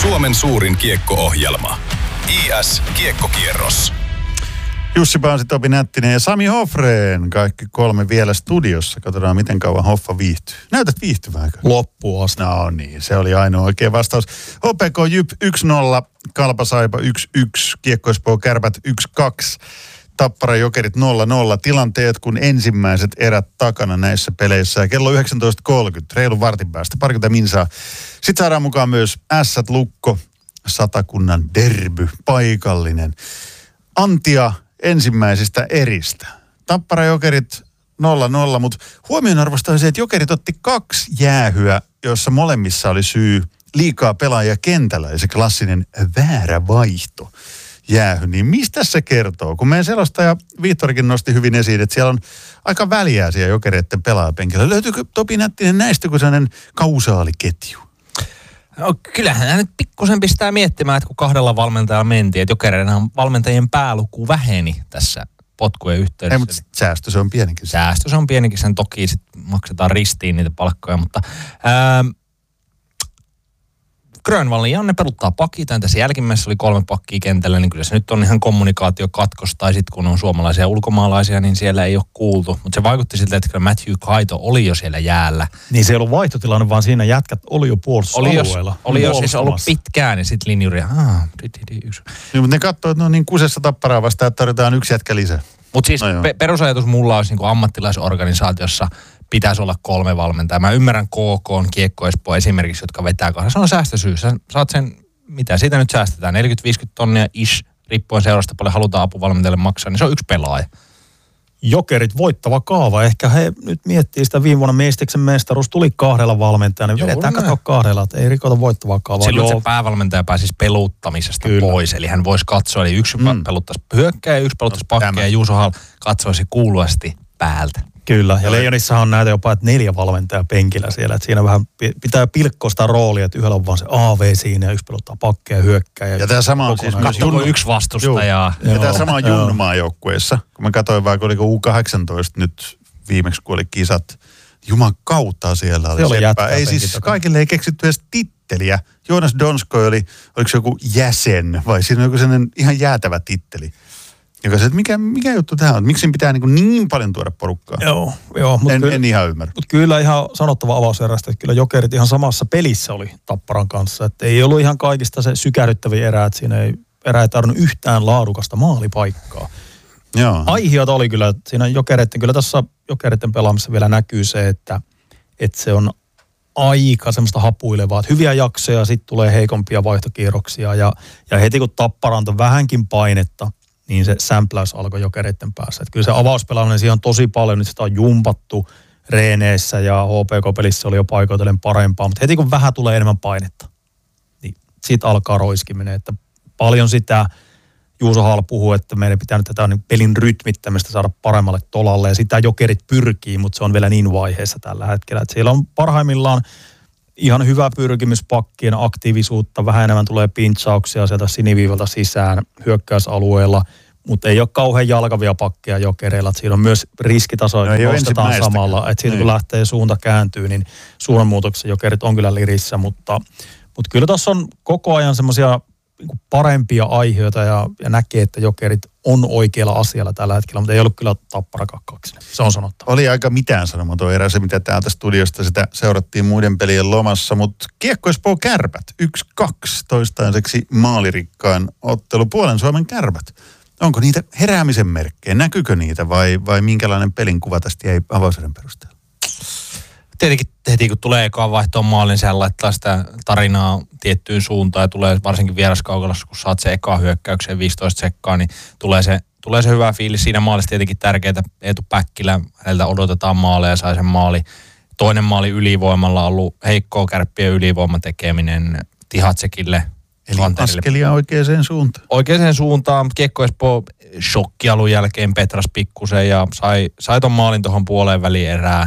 Suomen suurin kiekko-ohjelma. IS Kiekkokierros. Jussi Paasi, Topi Nättinen ja Sami Hofreen. Kaikki kolme vielä studiossa. Katsotaan, miten kauan Hoffa viihtyy. Näytät viihtyvää. Loppuun asti. No niin, se oli ainoa oikea vastaus. HPK Jyp 1-0, Kalpa Saipa 1-1, Kiekko Espoo Kärpät 1-2. Tappara Jokerit 0-0. Tilanteet kun ensimmäiset erät takana näissä peleissä. Ja kello 19.30, reilun vartin päästä, parikymmentä minsaa. Sitten saadaan mukaan myös Ässät Lukko, Satakunnan derby, paikallinen. Antia ensimmäisistä eristä. Tappara Jokerit 0-0, mutta huomionarvoista on se, että Jokerit otti 2 jäähyä, joissa molemmissa oli syy liikaa pelaajia kentällä ja se klassinen väärä vaihto jäähy. Niin mistä se kertoo? Kun meidän selostaja Viittorikin nosti hyvin esiin, että siellä on aika väliä siellä Jokereiden pelaajapenkillä. Löytyykö Topi Nättinen näistä kuin sellainen kausaaliketju? No, kyllähän hän nyt pikkusen pistää miettimään, että kun 2 valmentajalla mentiin, että Jokereiden valmentajien pääluku väheni tässä potkujen yhteydessä. Ei, mutta säästö se on pienikin. Säästö se on pienikin, sen toki sit maksetaan ristiin niitä palkkoja, mutta Grönvallin Janne peluttaa pakkia, tai tässä jälkimmäisessä oli 3 pakkia kentällä, niin kyllä se nyt on ihan kommunikaatiokatkos, tai sitten kun on suomalaisia ja ulkomaalaisia, niin siellä ei ole kuultu. Mutta se vaikutti siltä, että kyllä Matthew Kaito oli jo siellä jäällä. Niin se ei ollut vaihtotilanne, vaan siinä jätkät oli jo puolustusalueella. Oli jo siis ollut pitkään, ja sitten linjuri, Niin, mutta ne katsoo, että no niin kusessa Tapparaa vastaan, että tarvitaan 1 jätkä lisää. Mutta siis perusajatus mulla olisi niin ammattilaisorganisaatiossa pitäisi olla 3 valmentajaa. Mä ymmärrän KK, Kiekko Espoo esimerkiksi, jotka vetää 2. Se on säästösyys. Sä saat sen, mitä siitä nyt säästetään, 40-50 tonnia riippuen seurasta paljon halutaan apuvalmentajalle maksaa, niin se on 1 pelaaja. Jokerit voittava kaava. Ehkä he nyt miettii sitä viime vuonna Mestiksen mestaruus. Tuli 2 valmentajana. Niin vedetään katsoa 2, että ei rikota voittavaa kaavaa. Silloin se päävalmentaja pääsisi peluuttamisesta pois. Eli hän voisi katsoa, eli 1 peluttaisi hyökkää ja 1 peluttaisi pakkia. Ja Juuso Hall katsoisi kuuluasti päältä. Kyllä, ja Leijonissahan on näitä jopa, että 4 valmentajaa penkillä siellä. Että siinä vähän pitää pilkkoa sitä roolia, että yhdellä on vaan se AV siinä ja 1 peluttaa pakkia ja hyökkää. Ja tämä sama on siis myös 1 vastustajaa. Ja tämä sama on Junnumaan joukkueessa. Kun mä katsoin vaikka oliko U18 nyt viimeksi, kun oli kisat. Juman kautta siellä oli seppä. Ei siis kaikille ei keksitty edes titteliä. Joonas Donskoi oliko se joku jäsen vai siinä on joku sellainen ihan jäätävä titteli. Joka se, että mikä juttu tämä on? Miksi pitää niin paljon tuoda porukkaa? Joo. En ihan ymmärrä. Mutta kyllä ihan sanottava avauserästä, että kyllä Jokerit ihan samassa pelissä oli Tapparan kanssa. Että ei ollut ihan kaikista se sykähdyttäviä erää, että siinä ei tarvinnut yhtään laadukasta maalipaikkaa. Joo. Aihiota oli kyllä, siinä kyllä tässä Jokereiden pelaamassa vielä näkyy se, että se on aika semmoista hapuilevaa. Että hyviä jaksoja, sitten tulee heikompia vaihtokierroksia ja heti kun Tappara antoi vähänkin painetta, niin se sämpläys alkoi Jokereiden päässä. Että kyllä se avauspelaaminen siihen on tosi paljon, nyt sitä on jumpattu reeneissä ja HPK-pelissä oli jo paikoitellen parempaa, mutta heti kun vähän tulee enemmän painetta, niin siitä alkaa roiskiminen. Että paljon sitä Juuso Hall puhuu, että meidän pitää nyt tätä pelin rytmittämistä saada paremmalle tolalle ja sitä Jokerit pyrkii, mutta se on vielä niin vaiheessa tällä hetkellä. Että siellä on parhaimmillaan ihan hyvä pyrkimys pakkien aktiivisuutta, vähän enemmän tulee pintsauksia sieltä siniviivalta sisään hyökkäysalueella, mutta ei ole kauhean jalkavia pakkeja Jokereilla. Siinä on myös riskitaso, että nostetaan samalla. Että siitä kun lähtee suunta kääntyy, niin suunnanmuutoksen Jokerit on kyllä lirissä, mutta kyllä tuossa on koko ajan semmoisia parempia aiheita ja näkee, että Jokerit on oikealla asialla tällä hetkellä, mutta ei ollut kyllä Tappara 2. Se on sanottava. Oli aika mitään sanomaton erä se, mitä täältä studiosta sitä seurattiin muiden pelien lomassa, mutta Kiekko Espoo Kärpät 1-2 toistaiseksi maalirikkaan ottelu Puolen Suomen Kärpät. Onko niitä heräämisen merkkejä? Näkyykö niitä vai minkälainen pelinkuva tästä jäi avauserän perusteella? Tietenkin heti kun tulee ekaan vaihtoon maalin, sehän laittaa sitä tarinaa tiettyyn suuntaan ja tulee varsinkin vieraskaukalossa, kun saat se ekaan hyökkäykseen 15 sekkaa, niin tulee se hyvä fiilis. Siinä maalissa tietenkin tärkeää. Eetu Päkkilä, häneltä odotetaan maaleja ja sai sen maali. Toinen maali ylivoimalla on ollut heikkoa Kärppien ylivoiman tekeminen Tihatsekille. Eli askelia oikeaan suuntaan. Oikeaan suuntaan. Kiekko Espoo shokkialun jälkeen Petras pikkusen ja sai ton maalin tuohon puoleen väliin erää.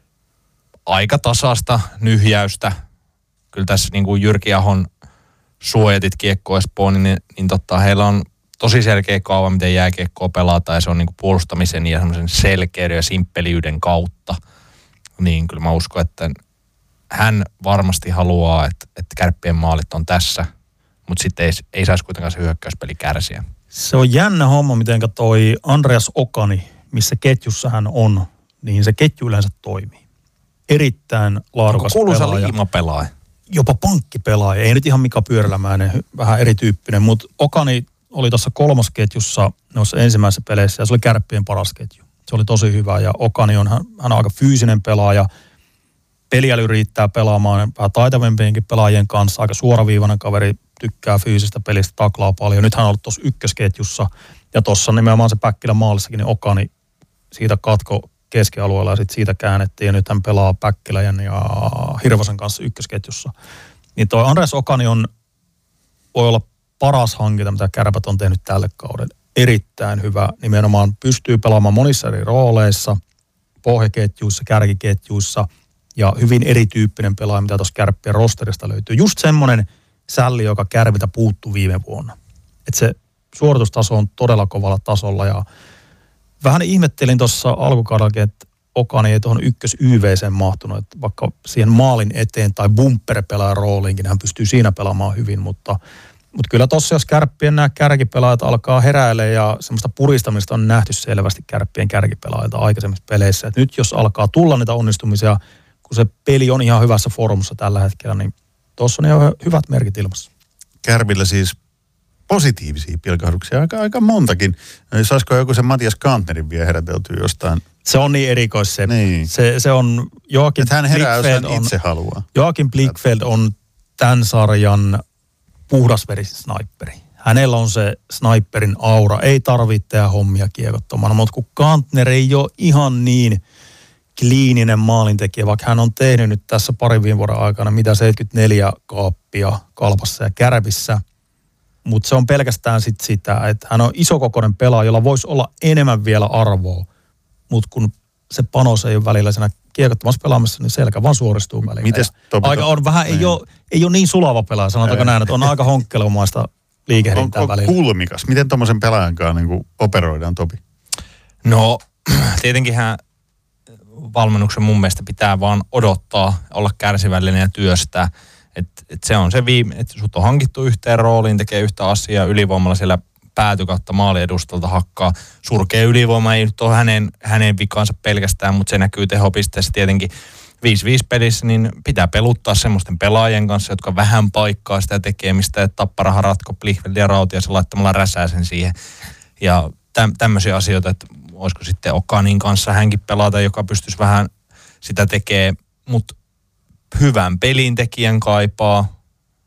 Aika tasasta nyhjäystä. Kyllä tässä niin kuin Jyrki Ahon suojatit Kiekko Espoon, niin heillä on tosi selkeä kaava, miten jääkiekkoa pelataan ja se on niin kuin puolustamisen ja semmoisen selkeyden ja simppeliyden kautta. Niin kyllä mä uskon, että hän varmasti haluaa, että Kärppien maalit on tässä mutta sitten ei saisi kuitenkaan se hyökkäyspeli kärsiä. Se on jännä homma, miten toi Andreas Okani, missä ketjussa hän on, niin se ketju yleensä toimii. Erittäin laadukas pelaaja. Kuuluisa liimapelaaja. Jopa pankkipelaaja. Ei nyt ihan Mika Pyörälämäinen, vähän erityyppinen, mutta Okani oli tuossa 3. ketjussa noissa ensimmäisissä peleissä ja se oli Kärppien paras ketju. Se oli tosi hyvä ja Okani hän on aika fyysinen pelaaja. Peliäly riittää pelaamaan vähän taitavempienkin pelaajien kanssa. Aika suoraviivainen kaveri, tykkää fyysistä pelistä, taklaa paljon. Nyt hän on ollut tuossa ykkösketjussa ja tuossa nimenomaan se Päkkilän maalissakin, niin Okani siitä katko keskialueella ja sitten siitä käännettiin ja nyt hän pelaa Päkkilän ja Hirvosen kanssa ykkösketjussa. Niin toi Andreas Okani voi olla paras hankinta, mitä Kärpät on tehnyt tälle kauden. Erittäin hyvä, nimenomaan pystyy pelaamaan monissa eri rooleissa, pohjaketjuissa, kärkiketjuissa ja hyvin erityyppinen pelaaja, mitä tuossa Kärppien rosterista löytyy. Just semmoinen sälli, joka Kärviltä puuttui viime vuonna. Että se suoritustaso on todella kovalla tasolla ja vähän ihmettelin tuossa alkukaudellakin, että Okani ei tuohon ykkös-YV:seen mahtunut, että vaikka siihen maalin eteen tai bumper-pelaajan rooliinkin hän pystyy siinä pelaamaan hyvin, mutta kyllä tuossa, jos Kärppien nämä kärkipelaajat alkaa heräilemään ja semmoista puristamista on nähty selvästi Kärppien kärkipelaajilta aikaisemmissa peleissä. Et nyt jos alkaa tulla niitä onnistumisia, kun se peli on ihan hyvässä formussa tällä hetkellä, niin tuossa on ihan hyvät merkit ilmassa. Kärpillä siis positiivisia pilkahduksia, aika montakin. Saisiko joku sen Matias Kantnerin vielä heräteltyä jostain? Se on niin erikois se. Niin. Se on Joakim että hän herää, jos hän Blichfeld itse haluaa. Joakim Blichfeld on tämän sarjan puhdasverisen sniperi. Hänellä on se sniperin aura. Ei tarvitse tehdä hommia kiekottomana, mutta kun Kantner ei ole ihan niin kliininen maalintekijä, vaikka hän on tehnyt nyt tässä parin viime vuoden aikana mitä 74 kaappia Kalpassa ja Kärpissä. Mutta se on pelkästään sitä, että hän on isokokoinen pelaaja, jolla voisi olla enemmän vielä arvoa. Mutta kun se panos ei ole välillä siinä kiekottomassa pelaamassa, niin selkä vaan suoristuu välillä. Mites aika on vähän, ei ole niin sulava pelaaja, sanotaanko näin, että on aika honkkelumaista liikehdintää välillä. On kulmikas. Miten tuommoisen pelaajankaan niin operoidaan, Topi? No, tietenkinhän valmennuksen mun mielestä pitää vaan odottaa, olla kärsivällinen ja työstää. Et se on se että sut on hankittu yhteen rooliin, tekee yhtä asiaa ylivoimalla siellä päätykautta maaliedustolta hakkaa. Surkea ylivoima ei nyt ole hänen vikansa pelkästään, mutta se näkyy tehopisteessä tietenkin 5-5 pelissä, niin pitää peluttaa semmoisten pelaajien kanssa, jotka vähän paikkaa sitä tekemistä, että Tappara ratko Blichfeld ja Rautiaisen laittamalla Räsäsen siihen. Ja tämmöisiä asioita, että olisiko sitten Okanin kanssa hänkin pelata, joka pystyisi vähän sitä tekemään, mutta hyvän pelintekijän kaipaa,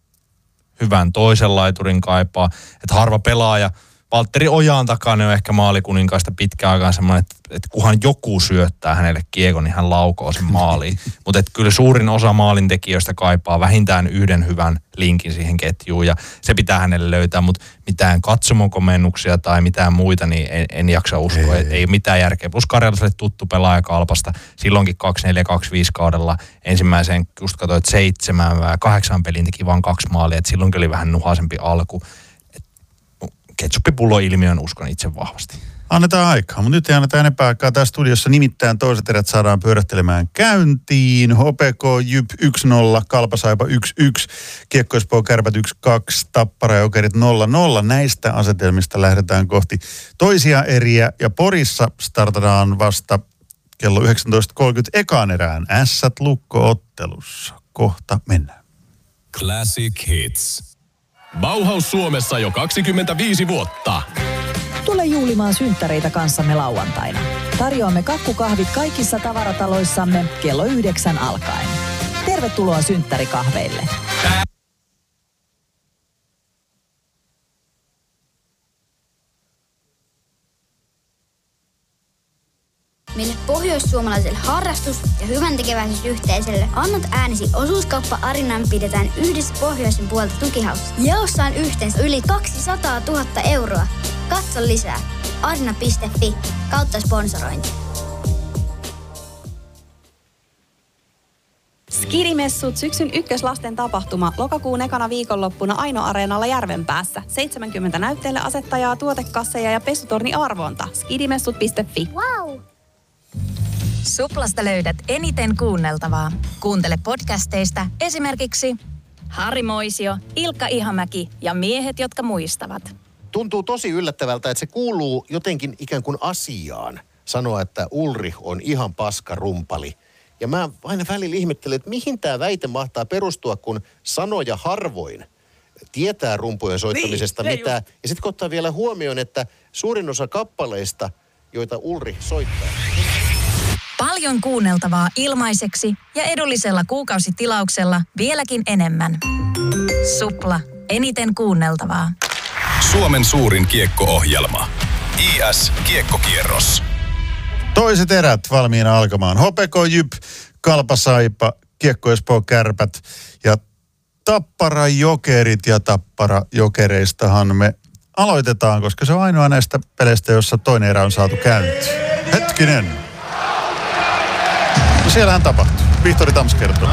hyvän toisen laiturin kaipaa, että harva pelaaja, Valtteri Ojaan takana on ehkä maalikuninkaista pitkään aikaan semmoinen, että kunhan joku syöttää hänelle kiekon, niin hän laukoo sen maaliin. Mutta kyllä suurin osa maalintekijöistä kaipaa vähintään yhden hyvän linkin siihen ketjuun ja se pitää hänelle löytää, mutta mitään katsomokomennuksia tai mitään muita, niin en jaksa uskoa. Ei mitään järkeä. Plus Karjalaselle tuttu pelaaja Kalpasta. Silloinkin 24-25 kaudella ensimmäiseen just katsoin, että 7-8 pelin teki vaan 2 maalia, että silloinkin oli vähän nuhaisempi alku. Ketsuppipullo-ilmiön uskon itse vahvasti. Annetaan aikaa, mutta nyt ei anneta enempää aikaa tässä studiossa. Nimittäin toiset erät saadaan pyörähtelemään käyntiin. HPK Jyp 1-0, Kalpa Saipa 1-1, Kiekko Espoo Kärpät 1-2, Tappara ja Jokerit 0-0. Näistä asetelmista lähdetään kohti toisia eriä ja Porissa startataan vasta kello 19.30 ekaan erään Ässät Lukko-ottelussa. Kohta mennään. Classic Hits. Bauhaus Suomessa jo 25 vuotta. Tule juhlimaan synttäreitä kanssamme lauantaina. Tarjoamme kakkukahvit kaikissa tavarataloissamme kello 9 alkaen. Tervetuloa synttärikahveille. Meille pohjoissuomalaiselle harrastus- ja hyväntekeväisyysyhteisölle annat äänesi Osuuskauppa Arinan pidetään yhdessä pohjoisen puolta tukihaussa. Jaossa on yhteensä yli 200 000 euroa. Katso lisää arina.fi/sponsorointi. Skidimessut syksyn ykköslasten tapahtuma lokakuun ekana viikonloppuna Aino-areenalla Järvenpäässä. 70 näytteelle asettajaa, tuotekasseja ja pesutorni arvonta. Skidimessut.fi. Wow! Suplasta löydät eniten kuunneltavaa. Kuuntele podcasteista esimerkiksi Harri Moisio, Ilkka Ihamäki ja miehet, jotka muistavat. Tuntuu tosi yllättävältä, että se kuuluu jotenkin ikään kuin asiaan sanoa, että Ulrich on ihan paska rumpali. Ja mä aina välillä ihmettelen, että mihin tämä väite mahtaa perustua, kun sanoja harvoin tietää rumpujen soittamisesta mitään. Ja sitten kun ottaa vielä huomioon, että suurin osa kappaleista, joita Ulrich soittaa. Paljon kuunneltavaa ilmaiseksi ja edullisella kuukausitilauksella vieläkin enemmän. Supla. Eniten kuunneltavaa. Suomen suurin kiekko-ohjelma. IS Kiekkokierros. Toiset erät valmiina alkamaan. HPK Jyp, Kalpa Saipa, Kiekko Espoo Kärpät ja Tappara Jokerit. Ja Tappara Jokereistahan me aloitetaan, koska se on ainoa näistä peleistä, jossa toinen erä on saatu käyntiin. Hetkinen. No siellähän tapahtuu. Vihtori Tams kertoo.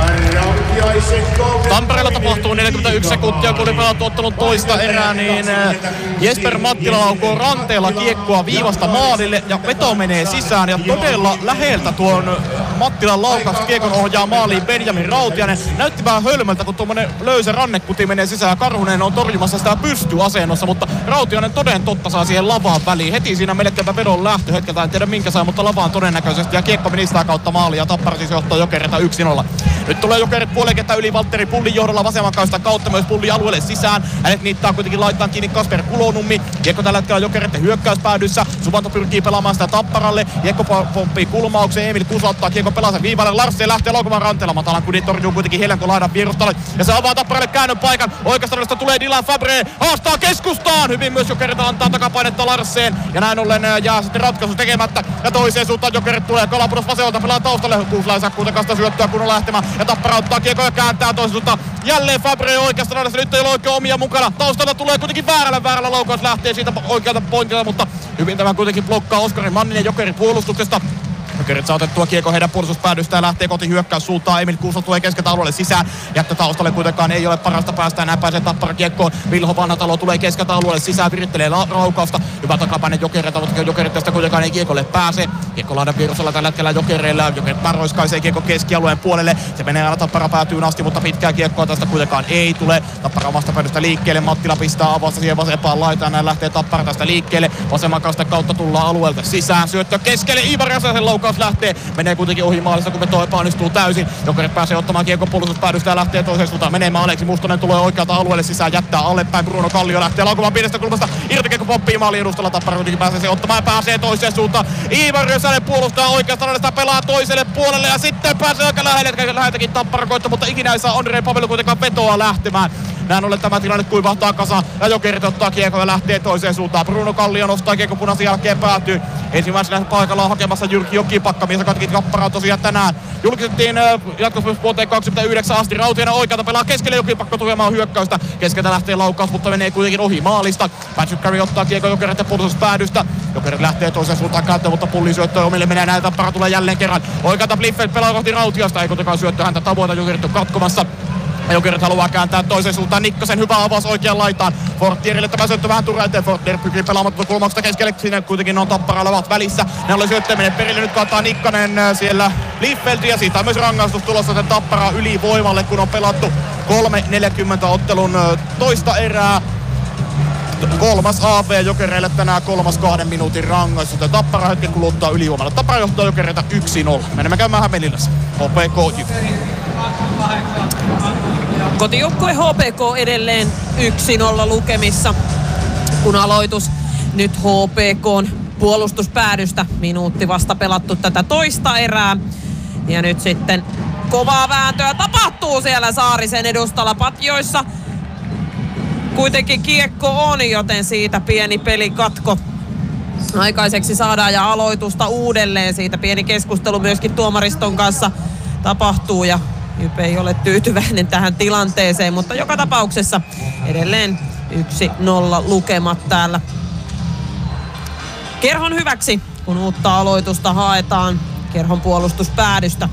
Tampereella tapahtuu 41 sekuntia, kun oli pelattu ottanut toista erää, niin Jesper Mattila laukoo ranteella kiekkoa viivasta maalille ja veto menee sisään. Ja todella läheltä tuon Mattilan laukausta kiekon ohjaa maaliin Benjamin Rautiainen. Näytti vähän hölmöltä, kun tuommoinen löysä rannekuti menee sisään ja Karhunen on torjumassa sitä pystyasennossa, mutta Rautiainen toden totta saa siihen lavaan väliin. Heti siinä melkeinpä vedon lähtöhetkeltä, en tiedä minkä saa, mutta lavaan todennäköisesti ja kiekko meni sitä kautta maaliin ja Tappara siis johtaa Jokereita 1-0. Nyt tulee Jokerit puolenkenttä yli Valtteri Pullin johdolla vasemman kautta myös Pulli alueelle sisään. Hänet niittaa kuitenkin laittaa kiinni Kasper Kulonummi. Kiekko tällä hetkellä Jokereiden hyökkäyspäädyssä. Suvanto pyrkii pelaamaan sitä Tapparalle. Kiekko pomppii kulmaukseen. Emil Kuusla ottaa kiekko pelaa viivalle. Larsen lähtee laukumaan ranteella. Matalan kudin torjuu kuitenkin Helenko laidan vierustalle. Ja se avaa Tapparalle käännön paikan. Oikeasta radasta tulee Dylan Fabre. Haastaa keskustaan. Hyvin myös Jokerit antaa takapainetta Larseen. Ja näin ollen jää sitten ratkaisu tekemättä. Ja toiseen suuntaan Jokerit tulee. Kalapudos vasemmalta pelaa taustalle. Kuusla ei saa kuitenkaan sitä syöttöä kun on lähtemään. Ja Tappara ottaa kiekko ja kääntää toiseen suuntaan. Jälleen Fabre oikeasta radasta. Nyt ei ole oikein omia mukana. Taustalla tulee kuitenkin väärällä laukaus lähtee siitä oikealta pointilta, mutta hyvin tämä kuitenkin blokkaa Oskari Manninen Jokerin puolustuksesta. Jokerit saa otettua kiekko heidän puolustuspäädystä ja lähtee kohti hyökkäyssuuntaan. Emil Kuusla tulee keskeltä alueelle sisään. Jättö taustalle kuitenkaan ei ole parasta päästä. Enää pääsee Tappara kiekkoon. Vilho Vanhatalo tulee keskeltä alueelle sisään. Virittelee laukausta. Hyvä takapäinen Jokereita, mutta Jokerit tästä kuitenkaan ei kiekolle pääse. Kiekko laidan virusella tällä hetkellä Jokereilla. Jokerit roiskaisee kiekko keskialueen puolelle. Se menee aina Tappara päätyyn asti, mutta pitkää kiekkoa tästä kuitenkaan ei tule. Tappara omasta päädystä liikkeelle. Mattila pistää avasta siihen vasempaan laitaan. Näin lähtee Tappara tästä liikkeelle. Vasemman kautta tullaan alueelta sisään. Syöttö keskelle. Ivar Räsäsen laukaus lähtee. Menee kuitenkin ohi maalista, kun veto epäonnistuu täysin. Jokerit pääsee ottamaan kiekko puolustuspäädystä ja lähtee toiseen suuntaan menemään. Aleksi Mustonen tulee oikealta alueelle sisään. Jättää alaspäin. Bruno Kallio lähtee laukumaan pienestä kulmasta. Irti kiekko pomppii maaliin edustalla. Tappara kuitenkin pääsee se ottamaan ja pääsee toiseen suuntaan. Ivar Räsänen puolustaa oikeasta radasta, pelaa toiselle puolelle ja sitten pääsee aika läheltäkin Tappara koitto, mutta ikinä ei saa Andrei Pavel kuitenkaan vetoa lähtemään. Näin ollen tämä tilanne kuivahtaa kasaan ja Jokerit ottaa kiekko ja lähtee toiseen suuntaan. Bruno Kallio nostaa kiekko punaisen jälkeen päätyy. Ensimmäisenä paikalla on hakemassa Jyrki Jokipakka, mies joka teki Tapparaa tosiaan tänään. Julkistettiin jatkossa vuoteen 29 asti. Rautiainen oikealta pelaa keskelle Jokipakko tukemaan hyökkäystä. Keskeltä lähtee laukaus, mutta menee kuitenkin ohi maalista. Patrick Carey ottaa kiekko Jokerit ja puolustuspäädystä. Jokerit lähtee toiseen suuntaan käyttöön, mutta Pulli syöttöön omille menee näin. Tappara tulee jälleen kerran. Oikealta Bliffeld pelaa kohti Rautiasta. Ei kuitenkaan syöttö häntä tavoita. Jokerit on katkomassa. Jokerit haluaa kääntää toiseen suuntaan. Nikkasen hyvä avaus oikean laitaan. Fortierille tämä syöttö vähän turha eteen. Fortier pyrkii pelaamaan kulmauksesta keskelle. Siinä kuitenkin on Tappara ovat välissä. Ne oli syöttö menee perille. Nyt kaataa Nikkanen siellä Blieffeldt. Ja siitä on myös rangaistus tulossa, että Tappara ylivoimalle, kun on pelattu 3.40 ottelun toista erää. Kolmas AV Jokereille tänään 3 minuutin rangaistus. Ja Tappara hetken kuluttaa ylivoimalle. Tappara johtaa Jokereita 1-0. Menemme käymään Hämeenlinnassa. HPK Jyp. Kotijoukkue HPK edelleen 1-0 lukemissa, kun aloitus nyt HPK:n puolustuspäädystä. Minuutti vasta pelattu tätä toista erää. Ja nyt sitten kovaa vääntöä tapahtuu siellä Saarisen edustalla patjoissa. Kuitenkin kiekko on, joten siitä pieni pelikatko aikaiseksi saadaan ja aloitusta uudelleen. Siitä pieni keskustelu myöskin tuomariston kanssa tapahtuu ja Jyp ei ole tyytyväinen tähän tilanteeseen, mutta joka tapauksessa edelleen 1-0 lukemat täällä Kerhon hyväksi, kun uutta aloitusta haetaan Kerhon puolustuspäädystä.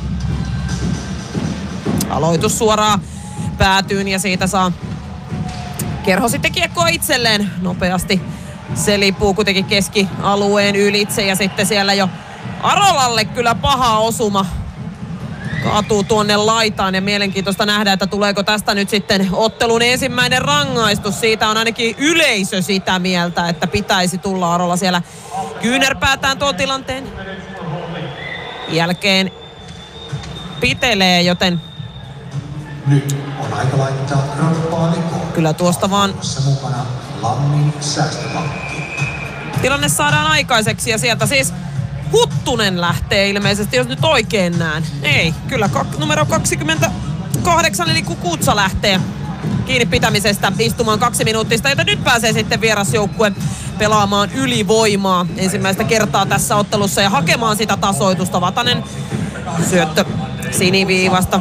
Aloitus suoraan päätyyn ja siitä saa Kerho sitten kiekkoa itselleen nopeasti. Se liippuu kuitenkin keskialueen ylitse ja sitten siellä jo Arolalle kyllä paha osuma kaatuu tuonne laitaan ja mielenkiintoista nähdä, että tuleeko tästä nyt sitten ottelun ensimmäinen rangaistus. Siitä on ainakin yleisö sitä mieltä, että pitäisi tulla. Arola siellä kyynärpäätään tuon tilanteen jälkeen pitelee, joten nyt on aika laittaa kroppaa likoon. Kyllä tuosta vaan mukana Lammin säästöpankki. Tilanne saadaan aikaiseksi ja sieltä siis Huttunen lähtee ilmeisesti, jos nyt oikein näen. Ei, kyllä numero 28 eli Kukutsa lähtee kiinni pitämisestä istumaan 2 minuuttista, joten nyt pääsee sitten vierasjoukkue pelaamaan ylivoimaa ensimmäistä kertaa tässä ottelussa ja hakemaan sitä tasoitusta. Vatanen syöttö siniviivasta.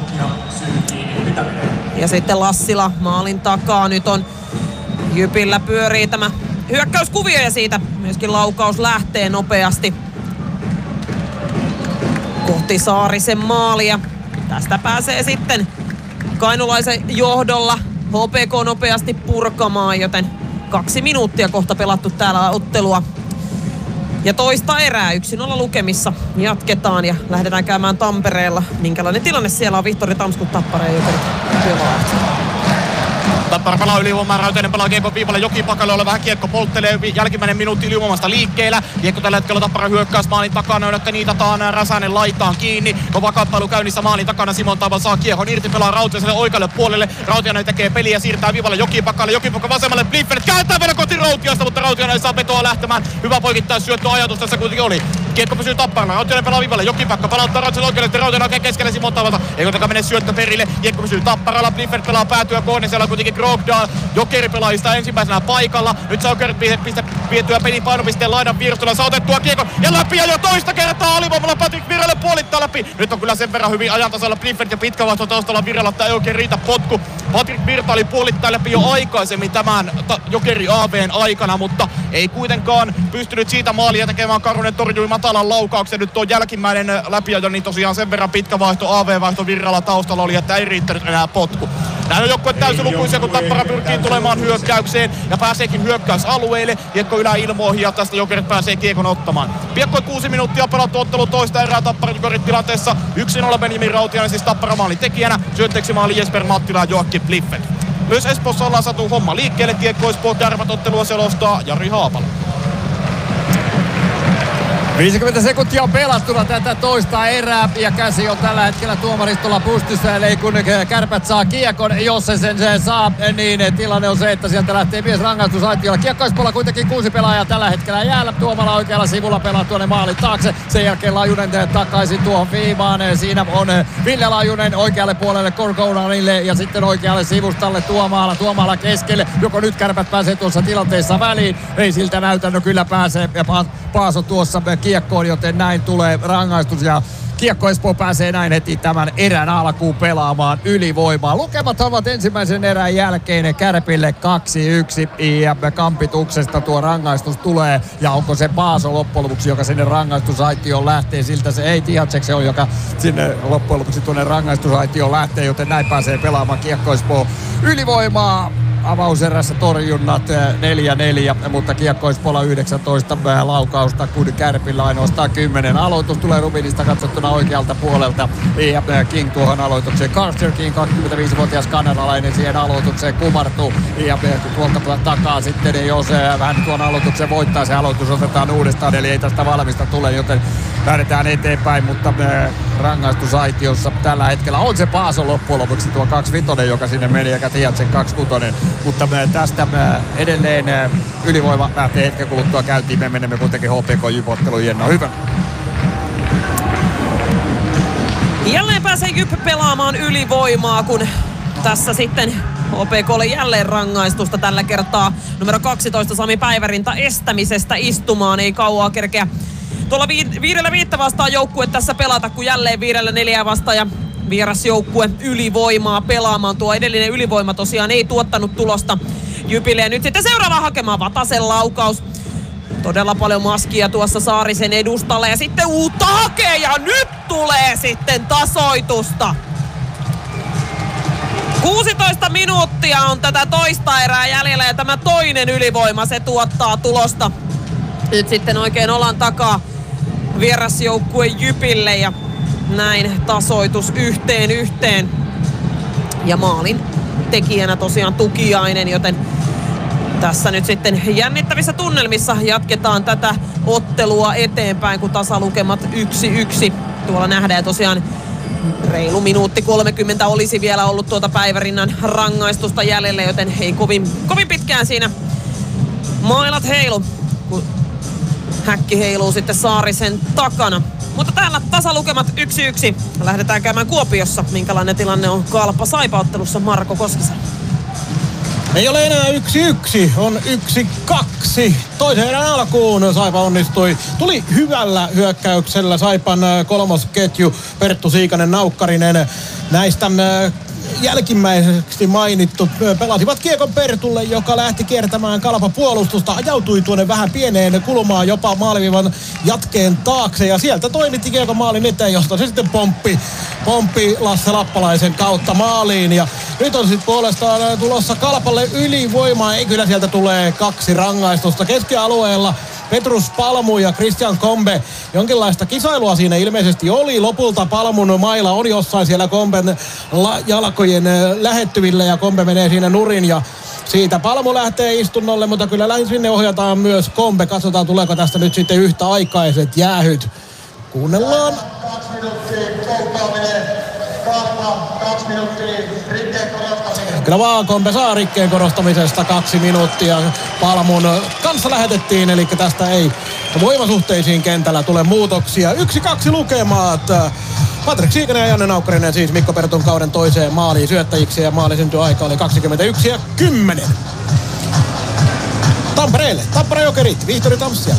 Ja sitten Lassila maalin takaa. Nyt on Jypillä pyörii tämä hyökkäyskuvio ja siitä myöskin laukaus lähtee nopeasti kohti Saarisen maalia. Tästä pääsee sitten kainulaisen johdolla HPK nopeasti purkamaan, joten 2 minuuttia kohta pelattu täällä ottelua. Ja toista erää 1-0 lukemissa jatketaan ja lähdetään käymään Tampereella. Minkälainen tilanne siellä on Vihtori Tamskut Tappara ja Jokerit Työvalahti? Tappara pelaa ylivoimaa, Rautainen pelaa kiekko viivalle Jokipakalle, ole vähän kiekko polttelee, jälkimmäinen minuutti ylivoimasta liikkeellä. Kiekko tällä hetkellä Tappara hyökkäys maalin takana, että niitataan Räsänen laitaan kiinni. Kova kappailu käynnissä maalin takana, Simon Taival saa kiekon irti, pelaa Rautiaiselle oikealle puolelle. Rautiainen tekee peliä, siirtää viivalle Jokipakalle, Jokipakka vasemmalle, Bliffelet kääntää vielä kohti Rautiaista, mutta Rautiainen saa vetoa lähtemään. Hyvä poikittais syöttö ajatus tässä kuitenkin oli. Kiekko pysyy Tapparalla, Rautiainen pelaa viivalle, Jokipakka palauttaa Rautiaiselle oikealle, Rautiainen oikein keskelle Simon Taivalta. Ei kuitenkaan mene syöttö perille, kiekko pysyy Tapparalla, Bliffelet pelaa päätyä kohden, siellä kuitenkin Krogdal. Jokeripelaajista ensimmäisenä paikalla. Nyt saa Jokerit vietyä pelin painopisteen laidan vierustolla. Saa otettua kiekon ja läpi ja jo toista kertaa alivoimalla Patrik Virralle puolittaa läpi. Nyt on kyllä sen verran hyvin ajantasalla Bliffert ja pitkä vaihto taustalla Virralla, että ei oikein riitä potku. Patrik Virta oli puolittaa läpi jo aikaisemmin tämän Jokeri AV:n aikana, mutta ei kuitenkaan pystynyt siitä maalia tekemään. Karunen torjui matalan laukauksen. Nyt tuo jälkimmäinen läpiajo, niin tosiaan sen verran pitkä vaihto AV-vaihto Virralla taustalla oli, että ei riittänyt enää potku. Näin on joukkueet täysilukuisia, kun Tappara pyrkii tulemaan hyökkäykseen ja pääseekin hyökkäysalueelle. Kiekko yläilmoihin ja tästä Jokerit pääsee kiekon ottamaan. Piekko 6 minuuttia pelattu ottelu toista erää Tappara Jokerit tilanteessa. 1-0 Benjamin Rautiainen siis Tappara maalin tekijänä. Syötteeksi maali Jesper Mattila ja Joakim Bliffen. Myös Espoossa ollaan saatu homma liikkeelle. Kiekko Espoo Kärpät ottelua selostaa Jari Haapala. 50 sekuntia on pelattuna tätä toista erää ja käsi on tällä hetkellä tuomaristolla pystyssä, eli kun Kärpät saa kiekon, jos se sen saa, niin tilanne on se, että sieltä lähtee mies rangaistusaitiolla. Kiekko Espoolla kuitenkin 6 pelaajaa tällä hetkellä jäällä. Tuomala oikealla sivulla pelaa tuonne maalin taakse. Sen jälkeen Lajunen takaisin tuohon viivaan. Siinä on Ville Lajunen oikealle puolelle Korkounanille ja sitten oikealle sivustalle Tuomala keskelle. Joko nyt Kärpät pääsee tuossa tilanteessa väliin? Ei siltä näytä, no kyllä pääsee. Ja Paaso tuossa kiekkoon, joten näin tulee rangaistus ja Kiekko Espoo pääsee näin heti tämän erän alkuun pelaamaan ylivoimaa. Lukemat ovat ensimmäisen erän jälkeen Kärpille 2-1 ja Kampituksesta tuo rangaistus tulee. Ja onko se Paaso loppujen lopuksi, joka sinne rangaistusaitioon lähtee? Siltä se ei Tihacek se on, joka sinne loppujen lopuksi tuonne rangaistusaitioon lähtee, joten näin pääsee pelaamaan Kiekko Espoo ylivoimaa. Avauserässä torjunnat 4-4, mutta Kiekko Espoolla 19 laukausta, kun Kärpillä ainoastaan 10. Aloitus tulee Rubinista katsottuna oikealta puolelta ja King tuohon aloitukseen. Carter King, 25-vuotias kanadalainen, siihen aloitukseen kumartuu ja tuolta takaa sitten, jos hän tuon aloituksen voittaa, se aloitus otetaan uudestaan, eli ei tästä valmista tule, joten lähdetään eteenpäin, mutta rangaistusaitiossa tällä hetkellä on se Paaso loppujen lopuksi tuo 25, joka sinne meni, ja Tihacek 26. Mutta tästä edelleen ylivoima lähtee hetken kuluttua käyntiin. Me menemme kuitenkin HPK-Jyp-otteluun. Jenna, hyvä. Jälleen pääsee Jyp pelaamaan ylivoimaa, kun tässä sitten HPK:lle jälleen rangaistusta tällä kertaa. Numero 12 Sami Päivärinta estämisestä istumaan. Ei kauaa kerkeä tuolla 5-5 vastaan joukkue tässä pelata, kun jälleen 5-4 vastaan ja vierasjoukkue ylivoimaa pelaamaan. Tuo edellinen ylivoima tosiaan ei tuottanut tulosta Jypille. Ja nyt sitten seuraava hakemaan Vatasen laukaus. Todella paljon maskia tuossa Saarisen edustalla. Ja sitten uutta hakee ja nyt tulee sitten tasoitusta. 16 minuuttia on tätä toista erää jäljellä ja tämä toinen ylivoima, se tuottaa tulosta. Nyt sitten oikein olan takaa vierasjoukkue Jypille ja näin tasoitus 1-1. Ja maalin tekijänä tosiaan Tukiainen, joten tässä nyt sitten jännittävissä tunnelmissa jatketaan tätä ottelua eteenpäin, kun tasalukemat 1-1. Tuolla nähdään tosiaan reilu minuutti 30 olisi vielä ollut tuota päivärinnan rangaistusta jäljellä, joten ei kovin pitkään siinä mailat heilu, kun häkki heiluu sitten Saarisen takana. Mutta täällä tasalukemat 1-1. Lähdetään käymään Kuopiossa. Minkälainen tilanne on Kalpa Saipa-ottelussa, Marko Koskisen? Ei ole enää 1-1, on 1-2. Toisen erän alkuun Saipa onnistui. Tuli hyvällä hyökkäyksellä Saipan kolmosketju, Perttu Siikanen, Naukkarinen. Näistä jälkimmäiseksi mainittu pelasivat kiekon Pertulle, joka lähti kiertämään Kalpa puolustusta, ajautui tuonne vähän pieneen kulmaan jopa maaliviivan jatkeen taakse ja sieltä toimitti kiekon maalin eteen, josta se sitten pomppi Lasse Lappalaisen kautta maaliin ja nyt on sitten puolestaan tulossa Kalpalle ylivoimaa, ei kyllä sieltä tulee 2 rangaistusta keskialueella. Petrus Palmu ja Christian Kombe. Jonkinlaista kisailua siinä ilmeisesti oli. Lopulta Palmun maila on jossain siellä Komben jalkojen lähettyvillä ja Kombe menee siinä nurin ja siitä Palmu lähtee istunnolle, mutta kyllä sinne ohjataan myös Kombe. Katsotaan tuleeko tästä nyt sitten yhtäaikaiset jäähyt. Kuunnellaan. 2 minuuttia polttaaminen. 2 minuuttia rikkeen korostaminen. Kyllä vaan Kombe saa rikkeen korostamisesta 2 minuuttia. Palmun kanssa lähetettiin, eli tästä ei voimasuhteisiin kentällä tule muutoksia. 1-2 lukemat. Patrik Siikanen ja Janne Naukkarinen siis Mikko Pertun kauden toiseen maaliin syöttäjiksi ja maali syntyi aika oli 21:10. Tampereelle, Tappara Jokerit, Vihtori Tamsia.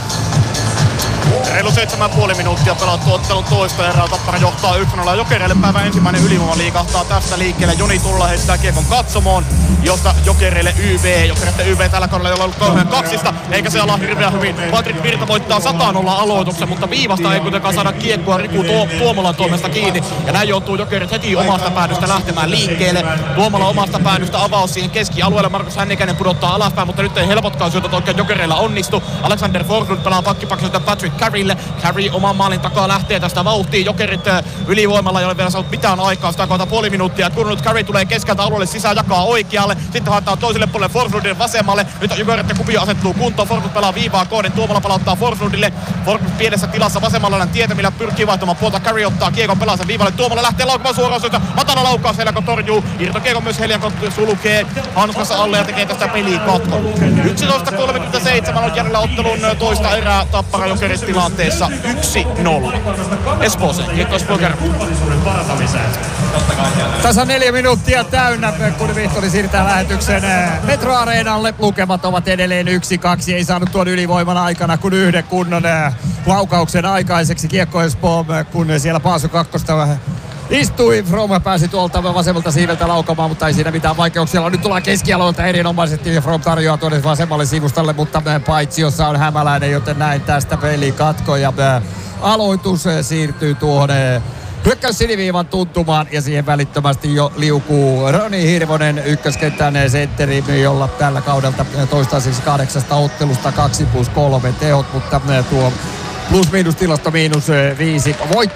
Reilu 7,5 minuuttia pelattu ottelun toista erää. Tappara johtaa 1-0. Jokereille päivän ensimmäinen ylivoima liikahtaa tästä liikkeelle. Joni Tulla heittää kiekon katsomoon, josta Jokereille YV. Jokereille YV tällä kaudella ei ole ollut 3-2, eikä se ala hirveän hyvin. Patrik Virta voittaa 100-0 aloituksen, mutta viivasta ei kuitenkaan saada kiekkoa Riku Tuomolan toimesta kiinni. Ja näin joutuu Jokerit heti omasta päädystä lähtemään liikkeelle. Tuomola omasta päädystä avaus siihen keskialueelle. Markus Hännikäinen pudottaa alaspäin, mutta nyt ei helpotkaan syötöt oikein Jokereilla onnistu. Alexander Forslund pelaa pakkipakselta Patrick Careylle. Carey oman maalin takaa lähtee tästä vauhtiin. Jokerit ylivoimalla ei ole vielä saanut mitään aikaa. Sitä kohta puoli minuuttia. Kun nyt Carey tulee keskeltä alueelle sisään, jakaa oikealle. Sitten haetaan toiselle puolelle Forslundin vasemmalle. Nyt Jokerit ja Kupio asettuu kuntoon. Forslund pelaa viivaa kohden. Tuomola palauttaa Forslundille. Forslund pienessä tilassa vasemmalla tietämillä pyrkii vaihtamaan puolta. Carey ottaa kiekon pelaa viivalle. Tuomola lähtee laukamaan suoraan syötä. Matala laukaus. Heliakko torjuu. Irtokiekon myös Heliakko sulkee hanskassa alle ja tekee tästä peliä katkon. 11.37 on jäljellä ottelun toista erää. Tappara Jokerit tilanteessa 1-0. Espooseen, Kiekko Espoo Kärpät. Tässä 4 minuuttia täynnä, kun Vihtori siirtää lähetyksen Metro Areenalle. Lukemat ovat edelleen 1-2. Ei saanut tuon ylivoiman aikana kun yhden kunnon laukauksen aikaiseksi. Kiekko Espoo, kun siellä Paaso kakkosta istui. From pääsi tuolta vasemmalta siiveltä laukamaan, mutta ei siinä mitään vaikeuksia. Nyt tullaan keskialueelta erinomaisesti ja From tarjoaa tuonne vasemmalle sivustalle, mutta paitsi jossa on Hämäläinen, joten näin tästä peli katko ja aloitus siirtyy tuohon hyökkäys siniviivan tuntumaan ja siihen välittömästi jo liukuu Roni Hirvonen, ykköskentän sentteri, jolla tällä kaudelta toistaiseksi 8 ottelusta 2+3 tehot, mutta tuo plus-miinus tilasto -5 voitto